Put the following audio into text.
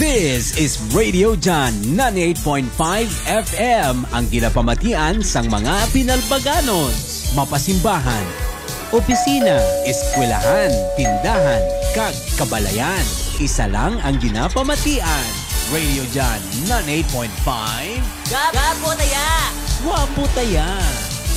This is Radio John 98.5 FM, ang ginapamatian sang mga pinalbaganon, mapasimbahan, opisina, eskwelahan, tindahan, kag kabalayan. Isa lang ang ginapamatian. Radio John 98.5 Gapo taya! Wapo taya!